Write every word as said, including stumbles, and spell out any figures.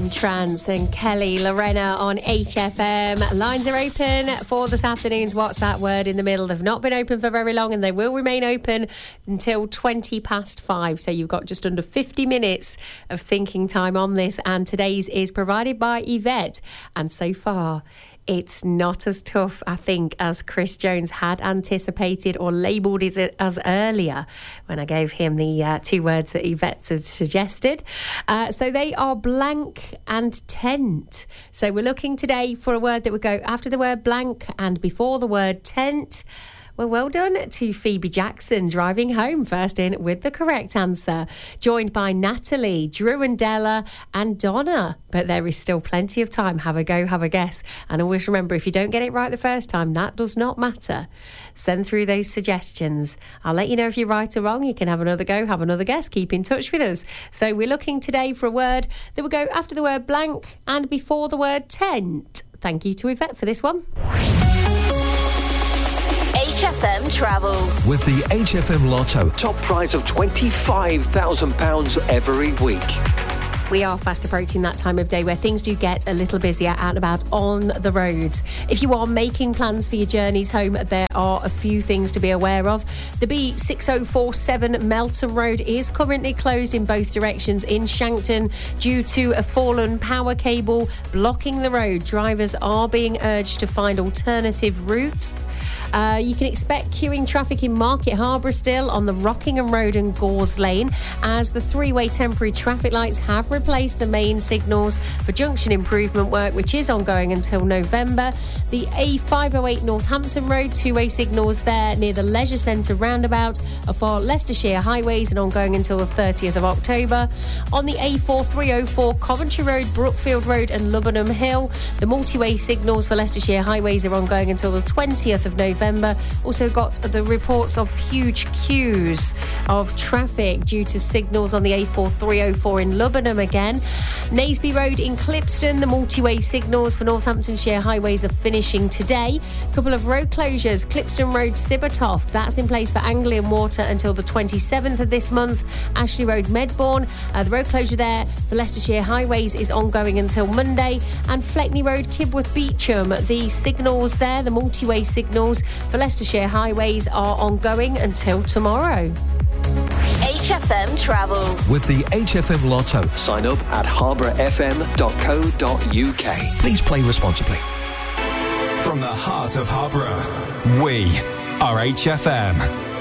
In Trance and Kelly Lorena on H F M. Lines are open for this afternoon's What's That Word in the Middle. They've not been open for very long and they will remain open until twenty past five. So you've got just under fifty minutes of thinking time on this. And today's is provided by Yvette. And so far, it's not as tough, I think, as Chris Jones had anticipated or labelled it as earlier when I gave him the uh, two words that Yvette had suggested. Uh, so they are blank and tent. So we're looking today for a word that would go after the word blank and before the word tent. Well, well done to Phoebe Jackson, driving home first in with the correct answer. Joined by Natalie, Drew and Della and Donna. But there is still plenty of time. Have a go, have a guess. And always remember, if you don't get it right the first time, that does not matter. Send through those suggestions. I'll let you know if you're right or wrong. You can have another go, have another guess. Keep in touch with us. So we're looking today for a word that will go after the word blank and before the word tent. Thank you to Yvette for this one. H F M Travel. With the H F M Lotto, top prize of twenty-five thousand pounds every week. We are fast approaching that time of day where things do get a little busier out and about on the roads. If you are making plans for your journeys home, there are a few things to be aware of. The B six oh four seven Melton Road is currently closed in both directions in Shankton due to a fallen power cable blocking the road. Drivers are being urged to find alternative routes. Uh, you can expect queuing traffic in Market Harbour still on the Rockingham Road and Gores Lane as the three-way temporary traffic lights have replaced the main signals for junction improvement work, which is ongoing until November. The A five oh eight Northampton Road, two-way signals there near the Leisure Centre roundabout are for Leicestershire highways and ongoing until the thirtieth of October. On the A four three oh four Coventry Road, Brookfield Road and Lubbenham Hill, the multi-way signals for Leicestershire highways are ongoing until the twentieth of November. Also got the reports of huge queues of traffic due to signals on the A four three oh four in Lubbenham again. Naisby Road in Clipston, the multi-way signals for Northamptonshire highways are finishing today. A couple of road closures. Clipston Road, Sibbertoft, that's in place for Anglian Water until the twenty-seventh of this month. Ashley Road, Medbourne, uh, the road closure there for Leicestershire highways is ongoing until Monday. And Fleckney Road, Kibworth Beecham, the signals there, the multi-way signals for Leicestershire highways are ongoing until tomorrow. H F M Travel. With the H F M Lotto, sign up at harbour f m dot co dot u k. Please play responsibly. From the heart of Harborough, we are H F M.